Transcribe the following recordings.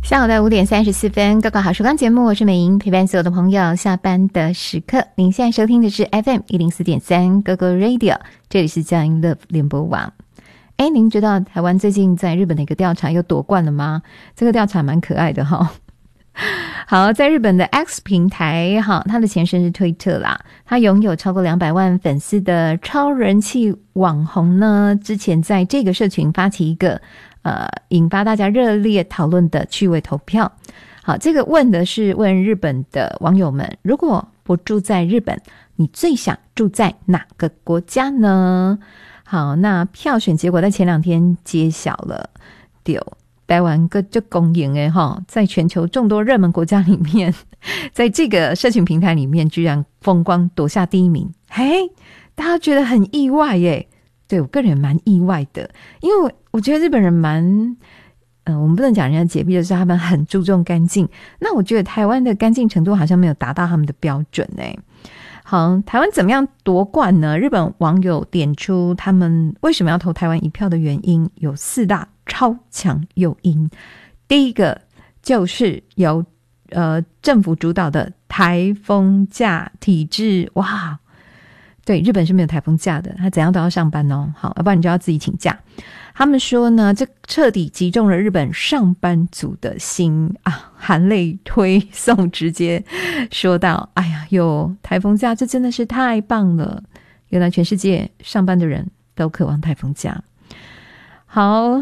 下午的5:34，高考好时光节目，我是美莹，陪伴所有的朋友下班的时刻。您现在收听的是 FM104.3 GoGo Radio， 这里是佳音乐联播网。您知道台湾最近在日本的一个调查又夺冠了吗？这个调查蛮可爱的哈。好，在日本的 X 平台，它的前身是推特啦，它拥有超过200万粉丝的超人气网红呢，之前在这个社群发起一个引发大家热烈讨论的趣味投票。好，这个问的是问日本的网友们，如果不住在日本，你最想住在哪个国家呢？好，那票选结果在前2天揭晓了，台湾个就公营诶齁，在全球众多热门国家里面，在这个社群平台里面居然风光夺下第1名。大家觉得很意外耶。对，我个人蛮意外的，因为我觉得日本人蛮我们不能讲人家洁癖，就是他们很注重干净。那我觉得台湾的干净程度好像没有达到他们的标准耶。好，台湾怎么样夺冠呢？日本网友点出他们为什么要投台湾一票的原因有4大超强诱因。第一个就是由政府主导的台风假体制。哇，对，日本是没有台风假的，他怎样都要上班哦。好，要不然你就要自己请假。他们说呢，这彻底击中了日本上班族的心啊，含泪推送，直接说到：“哎呀，有台风假，这真的是太棒了！原来全世界上班的人都渴望台风假。”好，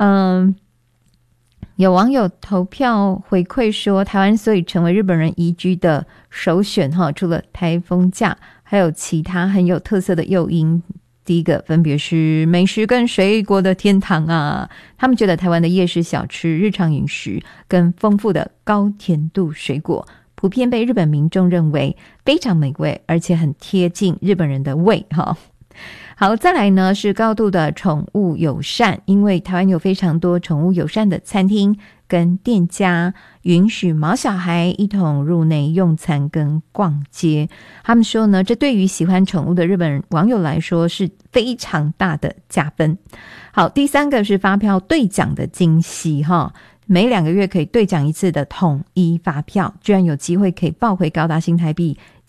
有网友投票回馈说，台湾所以成为日本人移居的首选哈，除了台风假，还有其他很有特色的诱因。第一个分别是美食跟水果的天堂啊，他们觉得台湾的夜市小吃、日常饮食跟丰富的高甜度水果，普遍被日本民众认为非常美味，而且很贴近日本人的胃哈。好，再来呢是高度的宠物友善，因为台湾有非常多宠物友善的餐厅跟店家，允许毛小孩一同入内用餐跟逛街。他们说呢，这对于喜欢宠物的日本网友来说是非常大的加分。好，第3个是发票兑奖的惊喜哈，每2个月可以兑奖1次的统一发票，居然有机会可以报回高达新台币